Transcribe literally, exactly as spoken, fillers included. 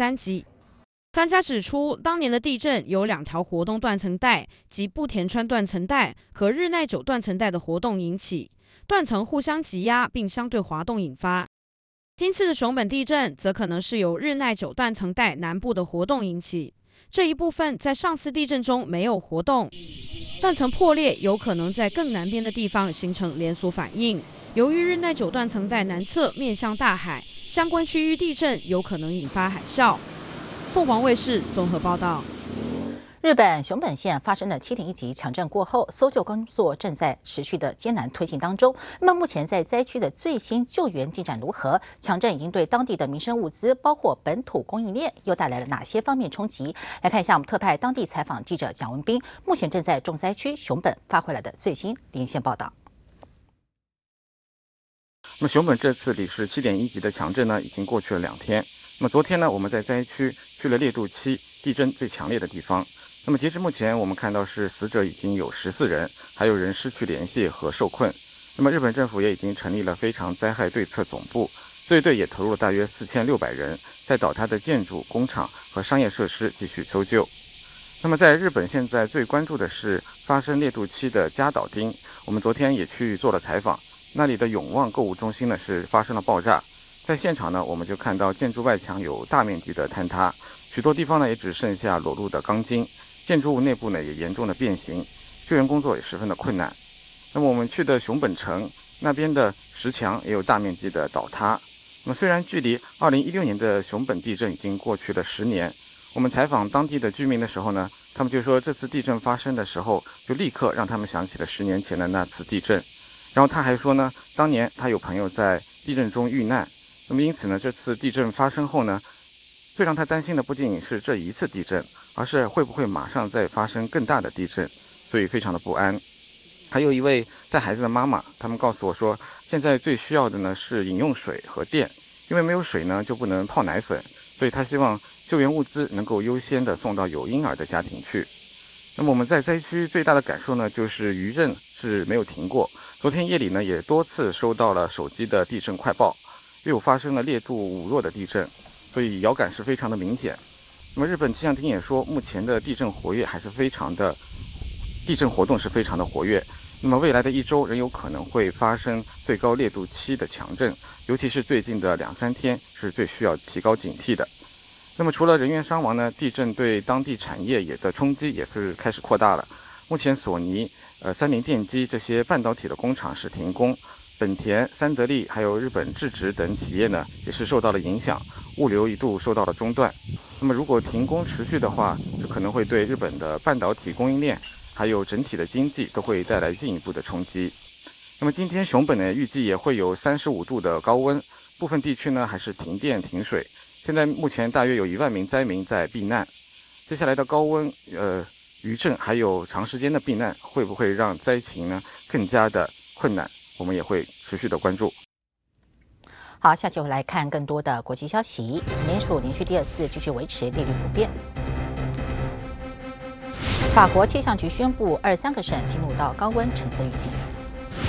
三级。专家指出，当年的地震有两条活动断层带及不田川断层带和日奈久断层带的活动引起，断层互相挤压并相对滑动引发。今次的熊本地震则可能是由日奈久断层带南部的活动引起，这一部分在上次地震中没有活动，断层破裂有可能在更南边的地方形成连锁反应。由于日奈久断层带南侧面向大海，相关区域地震有可能引发海啸。凤凰卫视综合报道。 日本熊本县发生的七点一级强震过后，搜救工作正在持续的艰难推进当中。那么目前在灾区的最新救援进展如何？强震已经对当地的民生物资，包括本土供应链，又带来了哪些方面冲击？来看一下我们特派当地采访记者蒋文斌，目前正在重灾区熊本发回来的最新连线报道。 那么熊本这次里氏七点一级的强震呢，已经过去了两天。那么昨天呢，我们在灾区去了烈度七地震最强烈的地方。那么截至目前，我们看到是死者已经有十四人，还有人失去联系和受困。那么日本政府也已经成立了非常灾害对策总部，自卫队也投入了大约四千六百人，在倒塌的建筑、工厂和商业设施继续搜救。那么在日本现在最关注的是发生烈度七的加岛町，我们昨天也去做了采访，那里的永旺购物中心呢是发生了爆炸。在现场呢，我们就看到建筑外墙有大面积的坍塌，许多地方呢也只剩下裸露的钢筋，建筑物内部呢也严重的变形，救援工作也十分的困难。那么我们去的熊本城那边的石墙也有大面积的倒塌。那么虽然距离二零一六年的熊本地震已经过去了十年，我们采访当地的居民的时候呢，他们就说这次地震发生的时候，就立刻让他们想起了十年前的那次地震。然后他还说呢，当年他有朋友在地震中遇难。那么因此呢，这次地震发生后呢，最让他担心的不仅仅是这一次地震，而是会不会马上再发生更大的地震，所以非常的不安。还有一位带孩子的妈妈，他们告诉我说，现在最需要的呢是饮用水和电，因为没有水呢就不能泡奶粉，所以他希望救援物资能够优先的送到有婴儿的家庭去。那么我们在灾区最大的感受呢，就是余震是没有停过。昨天夜里呢，也多次收到了手机的地震快报。又发生了烈度五弱的地震，所以摇感是非常的明显。那么日本气象厅也说，目前的地震活跃还是非常的，地震活动是非常的活跃。那么未来的一周仍有可能会发生最高烈度七的强震，尤其是最近的两三天是最需要提高警惕的。那么除了人员伤亡呢，地震对当地产业也的冲击也是开始扩大了。目前索尼、呃三菱电机这些半导体的工厂是停工。本田、三得利还有日本智直等企业呢，也是受到了影响，物流一度受到了中断。那么如果停工持续的话，这可能会对日本的半导体供应链还有整体的经济都会带来进一步的冲击。那么今天熊本呢，预计也会有三十五度的高温，部分地区呢还是停电停水。现在目前大约有一万名灾民在避难。接下来的高温、呃余震还有长时间的避难，会不会让灾情呢更加的困难？我们也会持续的关注。 好，下期我们来看更多的国际消息。美联储连续第二次继续维持利率不变。法国气象局宣布，二十三个省进入到高温橙色预警。